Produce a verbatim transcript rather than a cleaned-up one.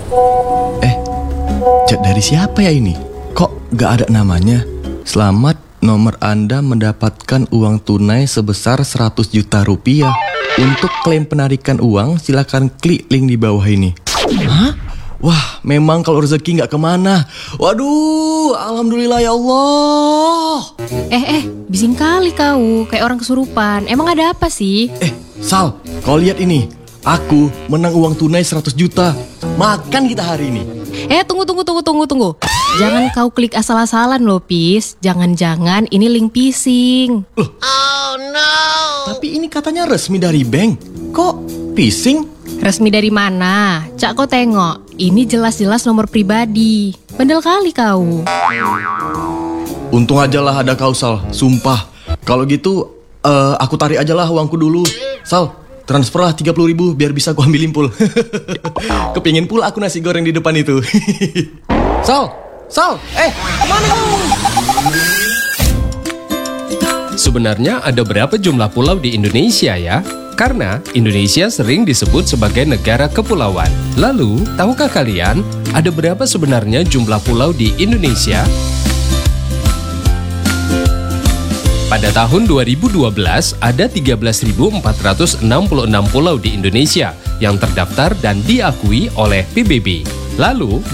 Eh, chat dari siapa ya ini? Kok gak ada namanya? Selamat, nomor Anda mendapatkan uang tunai sebesar seratus juta rupiah. Untuk klaim penarikan uang, silakan klik link di bawah ini. Hah? Wah, memang kalau rezeki gak kemana. Waduh, alhamdulillah ya Allah. Eh, eh, bising kali kau, kayak orang kesurupan. Emang ada apa sih? Eh, Sal, kau lihat ini. Aku menang uang tunai seratus juta. Makan kita hari ini. Eh, tunggu, tunggu, tunggu, tunggu, tunggu. Jangan kau klik asal-asalan loh, Pis. Jangan-jangan ini link phishing. Loh. Oh no. Tapi ini katanya resmi dari bank. Kok phishing? Resmi dari mana? Cak, kau tengok. Ini jelas-jelas nomor pribadi. Bandel kali kau. Untung aja lah ada kau, Sal. Sumpah. Kalau gitu, uh, aku tarik aja lah uangku dulu. Sal, transfer lah tiga puluh ribu biar bisa aku ambilin pul. Kepingin pula aku nasi goreng di depan itu. Sal, Sal, eh, kemana kamu? Sebenarnya ada berapa jumlah pulau di Indonesia ya? Karena Indonesia sering disebut sebagai negara kepulauan. Lalu, tahukah kalian ada berapa sebenarnya jumlah pulau di Indonesia? Pada tahun dua ribu dua belas, ada tiga belas ribu empat ratus enam puluh enam pulau di Indonesia yang terdaftar dan diakui oleh P B B. Lalu,